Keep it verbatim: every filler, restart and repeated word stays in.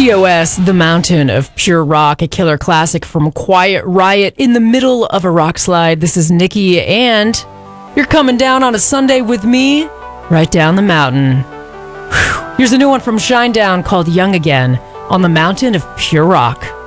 T O S, The Mountain of Pure Rock, a killer classic from Quiet Riot in the middle of a rock slide. This is Nikki, and you're coming down on a Sunday with me, right down the mountain. Whew. Here's a new one from Shinedown called Young Again on the Mountain of Pure Rock.